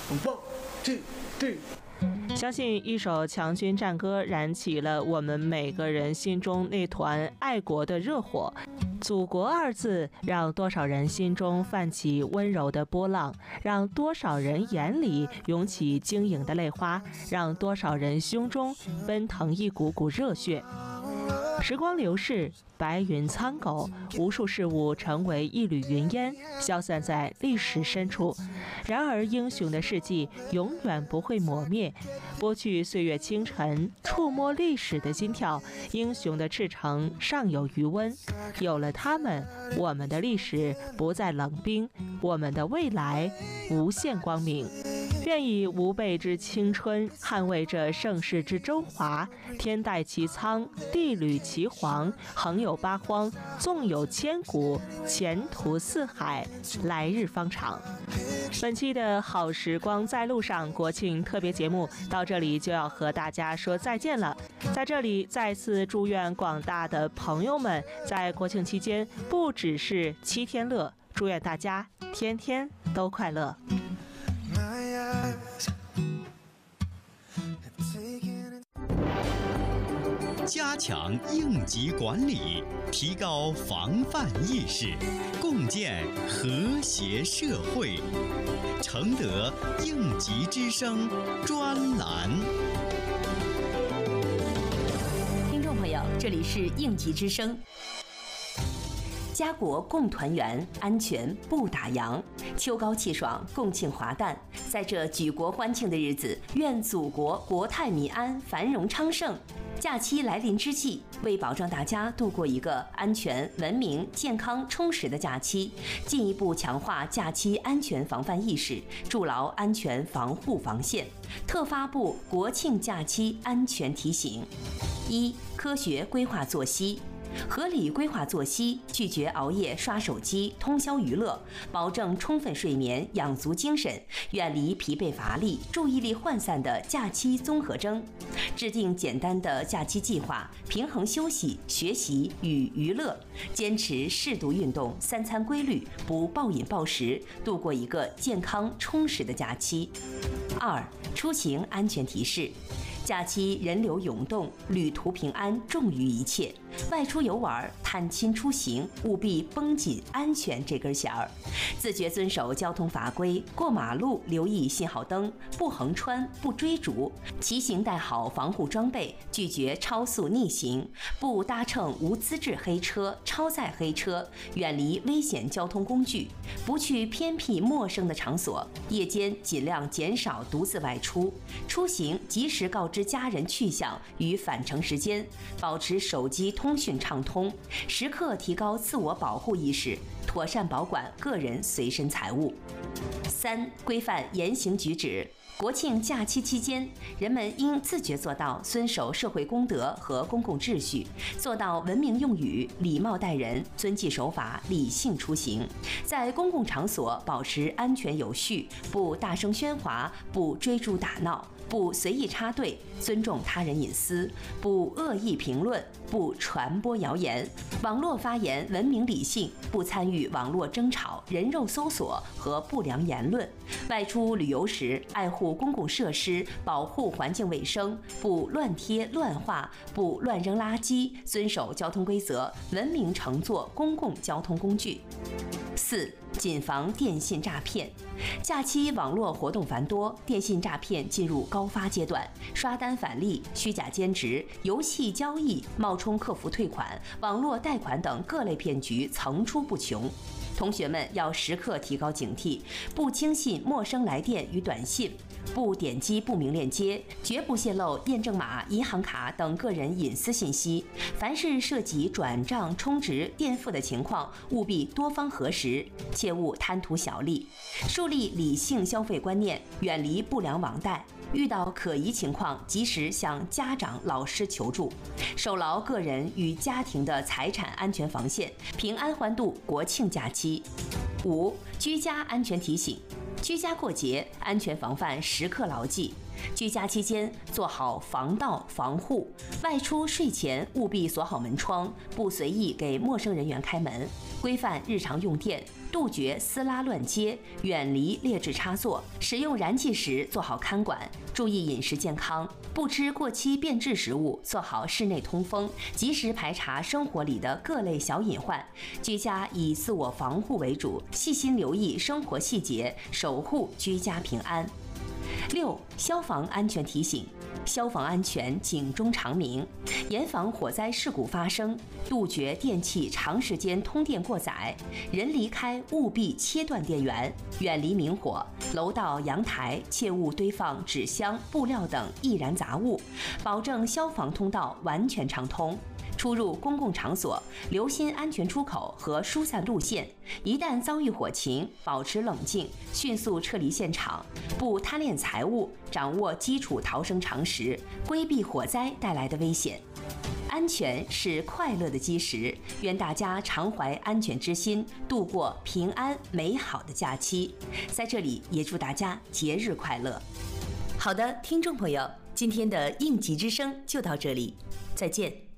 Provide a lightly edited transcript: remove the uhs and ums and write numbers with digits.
One, two, three。 相信一首强军战歌燃起了我们每个人心中那团爱国的热火。祖国二字让多少人心中泛起温柔的波浪，让多少人眼里涌起晶莹的泪花，让多少人胸中奔腾一股股热血。时光流逝，白云苍狗，无数事物成为一缕云烟，消散在历史深处。然而英雄的事迹永远不会磨灭，拨去岁月清尘，触摸历史的心跳，英雄的赤诚尚有余温。有了他们，我们的历史不再冷冰，我们的未来无限光明。愿以吾辈之青春，捍卫着盛世之中华。天戴其苍，地履其黄，横有八荒，纵有千古，前途似海，来日方长。本期的好时光在路上国庆特别节目到这里就要和大家说再见了。在这里再次祝愿广大的朋友们在国庆期间不只是7天乐，祝愿大家天天都快乐。 加强应急管理，提高防范意识，共建和谐社会。承德应急之声专栏。 听众朋友，这里是应急之声。家国共团圆，安全不打烊。秋高气爽，共庆华诞。在这举国欢庆的日子，愿祖国国泰民安，繁荣昌盛。假期来临之际，为保障大家度过一个安全、文明、健康、充实的假期，进一步强化假期安全防范意识，筑牢安全防护防线，特发布国庆假期安全提醒：一、科学规划作息。合理规划作息，拒绝熬夜刷手机、通宵娱乐，保证充分睡眠，养足精神，远离疲惫乏力、注意力涣散的假期综合征。制定简单的假期计划，平衡休息、学习与娱乐，坚持适度运动、3餐规律，不暴饮暴食，度过一个健康充实的假期。二、出行安全提示。假期人流涌动，旅途平安重于一切。外出游玩、探亲出行，务必绷紧安全这根弦儿，自觉遵守交通法规，过马路留意信号灯，不横穿，不追逐，骑行带好防护装备，拒绝超速逆行，不搭乘无资质黑车、超载黑车，远离危险交通工具，不去偏僻陌生的场所，夜间尽量减少独自外出，出行及时告知家人去向与返程时间，保持手机通讯畅通，时刻提高自我保护意识，妥善保管个人随身财物。三、规范言行举止。国庆假期期间，人们应自觉做到遵守社会公德和公共秩序，做到文明用语、礼貌待人、遵纪守法、理性出行。在公共场所保持安全有序，不大声喧哗，不追逐打闹，不随意插队，尊重他人隐私，不恶意评论，不传播谣言。网络发言文明理性，不参与网络争吵、人肉搜索和不良言论。外出旅游时，爱护公共设施，保护环境卫生，不乱贴乱画，不乱扔垃圾，遵守交通规则，文明乘坐公共交通工具。四、谨防电信诈骗。假期网络活动繁多，电信诈骗进入高发阶段，刷单返利、虚假兼职、游戏交易、冒充客服退款、网络贷款等各类骗局层出不穷。同学们要时刻提高警惕，不轻信陌生来电与短信，不点击不明链接，绝不泄露验证码、银行卡等个人隐私信息。凡是涉及转账、充值、垫付的情况，务必多方核实，切勿贪图小利。树立理性消费观念，远离不良网贷。遇到可疑情况，及时向家长、老师求助，守牢个人与家庭的财产安全防线，平安欢度国庆假期。五、居家安全提醒。居家过节，安全防范时刻牢记。 居家期间做好防盗防护，外出睡前务必锁好门窗，不随意给陌生人员开门，规范日常用电，杜绝撕拉乱接，远离劣质插座，使用燃气时做好看管，注意饮食健康，不吃过期变质食物，做好室内通风，及时排查生活里的各类小隐患。居家以自我防护为主，细心留意生活细节，守护居家平安。6. 消防安全提醒：消防安全警钟长鸣，严防火灾事故发生，杜绝电器长时间通电过载，人离开务必切断电源，远离明火，楼道、阳台切勿堆放纸箱、布料等易燃杂物，保证消防通道完全畅通。出入公共场所，留心安全出口和疏散路线。一旦遭遇火情，保持冷静，迅速撤离现场，不贪恋财物，掌握基础逃生常识，规避火灾带来的危险。安全是快乐的基石，愿大家常怀安全之心，度过平安美好的假期。在这里也祝大家节日快乐。好的，听众朋友，今天的应急之声就到这里，再见。